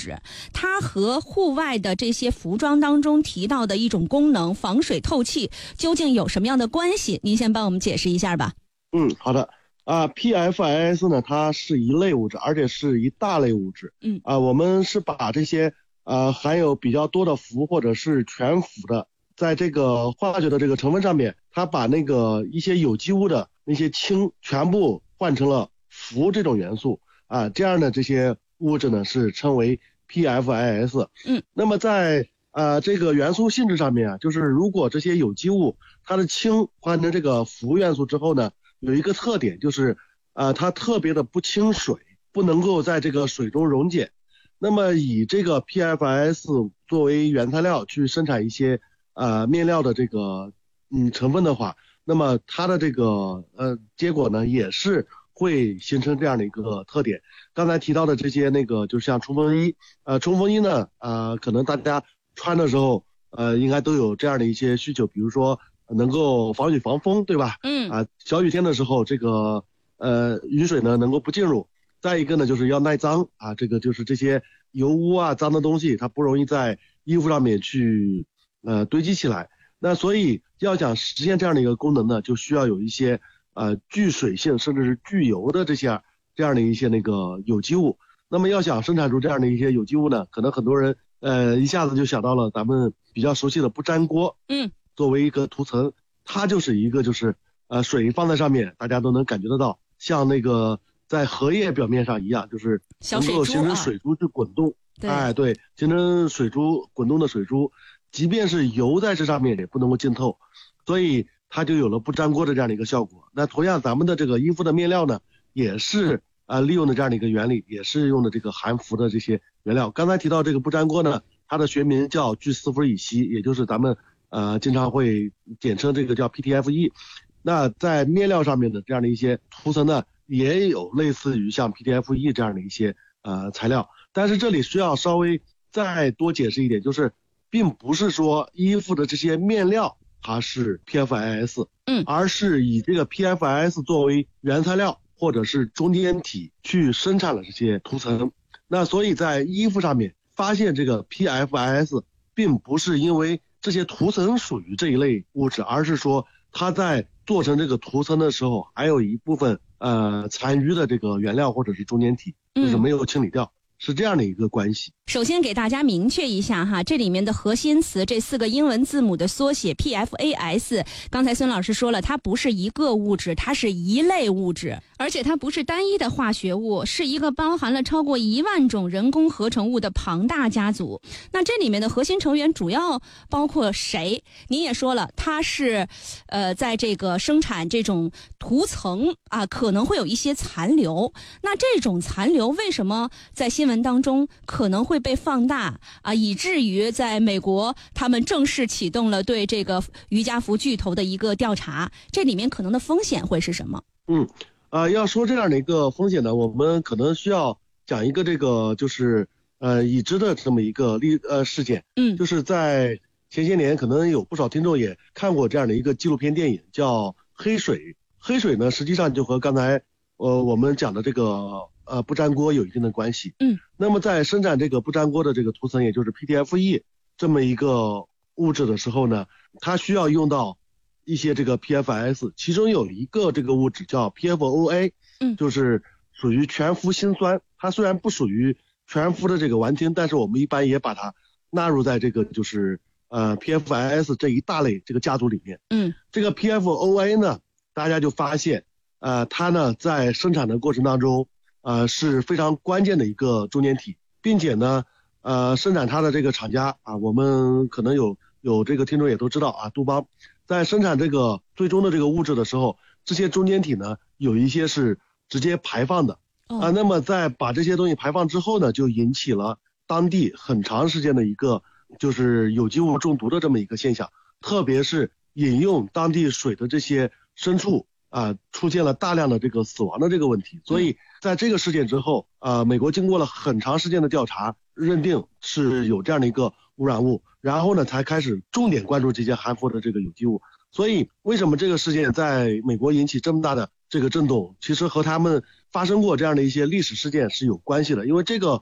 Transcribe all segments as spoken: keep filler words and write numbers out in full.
质，它和户外的这些服装当中提到的一种功能防水透气究竟有什么样的关系？您先帮我们解释一下吧。 嗯，好的。啊 ，P F I S 呢，它是一类物质，而且是一大类物质。 嗯， 啊，我们是把这些呃含有比较多的氟或者是全氟的，在这个化学的这个成分上面，它把那个一些有机物的那些氢全部换成了氟这种元素啊，这样的这些物质呢是称为 P F I S。 嗯，那么在呃这个元素性质上面啊，就是如果这些有机物它的氢换成这个氟元素之后呢，有一个特点就是，呃，它特别的不亲水，不能够在这个水中溶解。那么以这个 P F I S 作为原材料去生产一些呃面料的这个嗯成分的话，那么它的这个呃结果呢也是会形成这样的一个特点。刚才提到的这些那个就像冲锋衣，呃冲锋衣呢，呃可能大家穿的时候呃应该都有这样的一些需求，比如说能够防雨防风，对吧？ 嗯啊，小雨天的时候，这个呃雨水呢能够不进入。再一个呢，就是要耐脏啊，这个就是这些油污啊、脏的东西，它不容易在衣服上面去呃堆积起来。那所以要想实现这样的一个功能呢，就需要有一些呃聚水性甚至是聚油的这些这样的一些那个有机物。那么要想生产出这样的一些有机物呢，可能很多人呃一下子就想到了咱们比较熟悉的不粘锅。 嗯。 作为一个涂层，它就是一个就是呃水放在上面，大家都能感觉得到，像那个在荷叶表面上一样，就是能够形成水珠去滚动。 对， 哎，对，形成水珠滚动的水珠，即便是油在这上面也不能够浸透，所以它就有了不粘锅的这样的一个效果。那同样咱们的这个衣服的面料呢，也是啊、呃、利用的这样的一个原理，也是用的这个含氟的这些原料。刚才提到这个不粘锅呢，它的学名叫聚四氟乙烯，也就是咱们呃，经常会简称这个叫 P T F E。那在面料上面的这样的一些涂层呢，也有类似于像 P T F E 这样的一些呃材料。但是这里需要稍微再多解释一点，就是并不是说衣服的这些面料它是 P F I S， 嗯， 而是以这个 P F I S 作为原材料或者是中间体去生产了这些涂层。那所以在衣服上面发现这个 P F I S， 并不是因为这些涂层属于这一类物质，而是说它在做成这个涂层的时候，还有一部分呃残余的这个原料或者是中间体，就是没有清理掉，嗯，是这样的一个关系。 首先给大家明确一下哈，这里面的核心词这四个英文字母的缩写 P F A S， 刚才孙老师说了，它不是一个物质，它是一类物质，而且它不是单一的化学物，是一个包含了超过一万种人工合成物的庞大家族。那这里面的核心成员主要包括谁？您也说了，它是呃在这个生产这种涂层啊，可能会有一些残留。那这种残留为什么在新闻当中可能会会被放大啊，以至于在美国他们正式启动了对这个瑜伽服巨头的一个调查，这里面可能的风险会是什么？ 嗯，呃，要说这样的一个风险呢，我们可能需要讲一个这个就是呃已知的这么一个例呃事件。 嗯， 就是在前些年，可能有不少听众也看过这样的一个纪录片电影，叫《黑水》。黑水呢，实际上就和刚才呃我们讲的这个呃不粘锅有一定的关系。 嗯， 那么在生产这个不粘锅的这个涂层，也就是 P T F E 这么一个物质的时候呢，它需要用到一些这个 P F I S， 其中有一个这个物质叫 P F O A， 嗯， 就是属于全氟辛酸。它虽然不属于全氟的这个烷烃，但是我们一般也把它纳入在这个就是呃 P F I S 这一大类这个家族里面。 嗯， 这个 P F O A 呢，大家就发现呃它呢在生产的过程当中呃是非常关键的一个中间体，并且呢呃生产它的这个厂家啊，我们可能有有这个听众也都知道啊，杜邦在生产这个最终的这个物质的时候，这些中间体呢有一些是直接排放的啊，那么在把这些东西排放之后呢，就引起了当地很长时间的一个就是有机物中毒的这么一个现象，特别是饮用当地水的这些牲畜啊，出现了大量的这个死亡的这个问题。所以在这个事件之后啊，美国经过了很长时间的调查，认定是有这样的一个污染物，然后呢才开始重点关注这些含氟的这个有机物。所以为什么这个事件在美国引起这么大的这个震动，其实和他们发生过这样的一些历史事件是有关系的。因为这个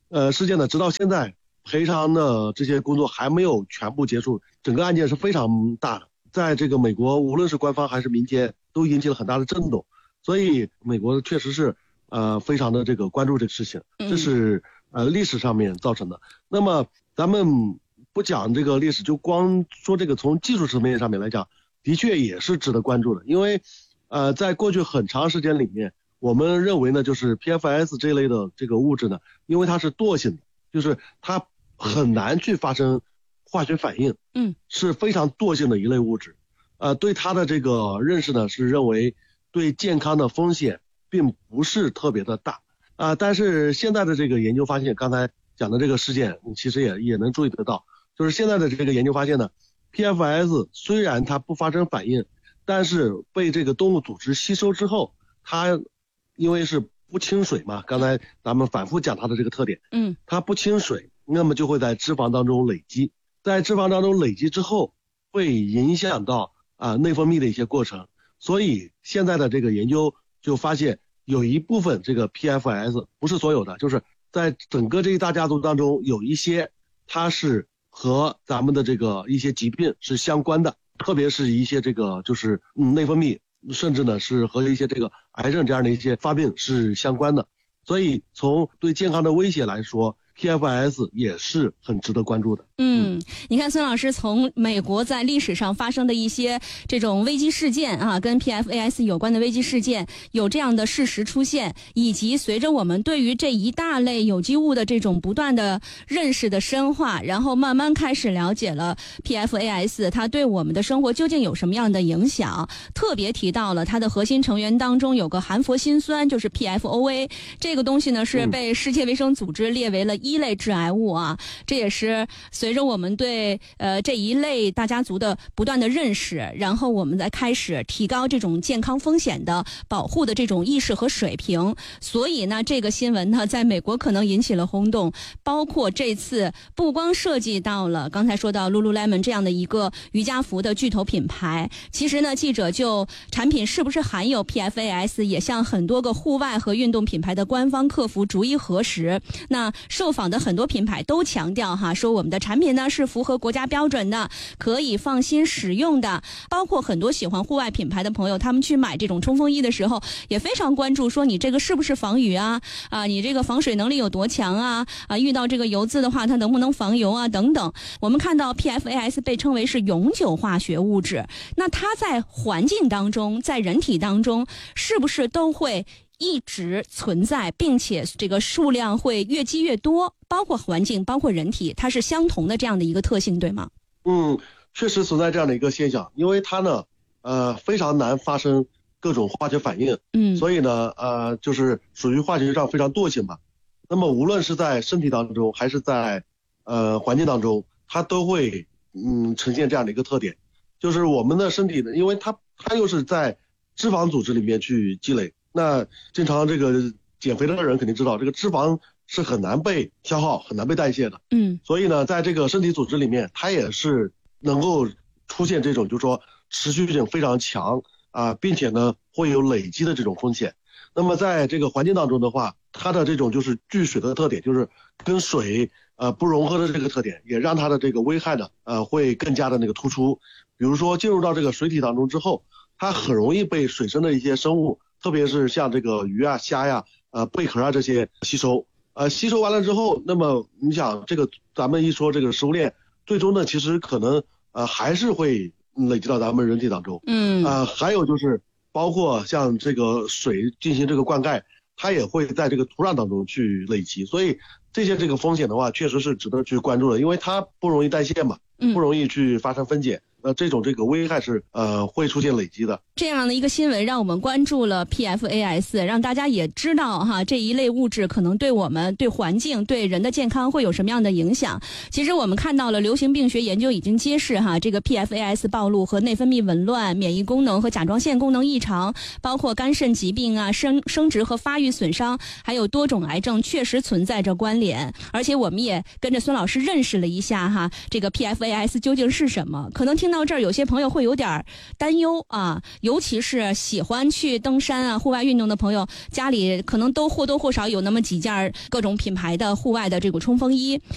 呃事件呢，直到现在赔偿的这些工作还没有全部结束，整个案件是非常大的，在这个美国无论是官方还是民间都引起了很大的震动，所以美国确实是呃非常的这个关注这个事情，这是呃历史上面造成的。那么咱们不讲这个历史，就光说这个从技术层面上面来讲，的确也是值得关注的。因为呃在过去很长时间里面，我们认为呢，就是 P F S 这类的这个物质呢，因为它是惰性的，就是它很难去发生化学反应， 嗯， 是非常惰性的一类物质。呃，对它的这个认识呢，是认为对健康的风险并不是特别的大啊、呃。但是现在的这个研究发现，刚才讲的这个事件，其实也也能注意得到，就是现在的这个研究发现呢 ，P F S 虽然它不发生反应，但是被这个动物组织吸收之后，它因为是不亲水嘛，刚才咱们反复讲它的这个特点， 嗯， 它不亲水，那么就会在脂肪当中累积，在脂肪当中累积之后，会影响到啊、呃、内分泌的一些过程，所以现在的这个研究就发现，有一部分这个 P F S 不是所有的，就是在整个这一大家族当中，有一些它是和咱们的这个一些疾病是相关的，特别是一些这个就是嗯内分泌，甚至呢是和一些这个癌症这样的一些发病是相关的，所以从对健康的威胁来说，P F S 也是很值得关注的。 嗯，你看孙老师从美国在历史上发生的一些这种危机事件啊，跟 P F A S 有关的危机事件有这样的事实出现，以及随着我们对于这一大类有机物的这种不断的认识的深化，然后慢慢开始了解了 P F A S 它对我们的生活究竟有什么样的影响，特别提到了它的核心成员当中有个含氟辛酸，就是 P F O A， 这个东西呢是被世界卫生组织列为了一类致癌物啊，这也是随着我们对呃这一类大家族的不断的认识，然后我们再开始提高这种健康风险的保护的这种意识和水平。所以呢，这个新闻呢在美国可能引起了轰动，包括这次不光涉及到了刚才说到 Lululemon 这样的一个瑜伽服的巨头品牌，其实呢记者就产品是不是含有 P F A S 也向很多个户外和运动品牌的官方客服逐一核实。那受访的很多品牌都强调哈，说我们的产品呢是符合国家标准的，可以放心使用的。包括很多喜欢户外品牌的朋友，他们去买这种冲锋衣的时候也非常关注，说你这个是不是防雨啊啊，你这个防水能力有多强啊啊，遇到这个油渍的话它能不能防油啊等等。我们看到 P F A S 被称为是永久化学物质，那它在环境当中在人体当中是不是都会一直存在，并且这个数量会越积越多，包括环境包括人体它是相同的这样的一个特性，对吗？ 嗯，确实存在这样的一个现象，因为它呢呃非常难发生各种化学反应， 嗯， 所以呢呃就是属于化学上非常惰性吧。那么无论是在身体当中还是在呃环境当中，它都会嗯呈现这样的一个特点，就是我们的身体呢，因为它它又是在脂肪组织里面去积累，那经常这个减肥的人肯定知道，这个脂肪是很难被消耗很难被代谢的， 嗯， 所以呢在这个身体组织里面它也是能够出现这种就是说持续性非常强啊、呃，并且呢会有累积的这种风险。那么在这个环境当中的话，它的这种就是聚水的特点，就是跟水呃不融合的这个特点，也让它的这个危害呢呃会更加的那个突出。比如说进入到这个水体当中之后，它很容易被水生的一些生物，特别是像这个鱼啊虾呀呃贝壳啊这些吸收，呃吸收完了之后，那么你想这个咱们一说这个食物链，最终呢其实可能呃还是会累积到咱们人体当中， 嗯啊、呃、还有就是包括像这个水进行这个灌溉，它也会在这个土壤当中去累积，所以这些这个风险的话确实是值得去关注的，因为它不容易代谢嘛，不容易去发生分解，那这种这个危害是呃会出现累积的。 这样的一个新闻让我们关注了 P F A S， 让大家也知道哈这一类物质可能对我们对环境对人的健康会有什么样的影响。其实我们看到了流行病学研究已经揭示哈这个 P F A S 暴露和内分泌紊乱、免疫功能和甲状腺功能异常，包括肝肾疾病啊、生生殖和发育损伤，还有多种癌症确实存在着关联。而且我们也跟着孙老师认识了一下哈这个 P F A S 究竟是什么。可能听到这儿有些朋友会有点担忧啊， 尤其是喜欢去登山啊、户外运动的朋友，家里可能都或多或少有那么几件各种品牌的户外的这个冲锋衣。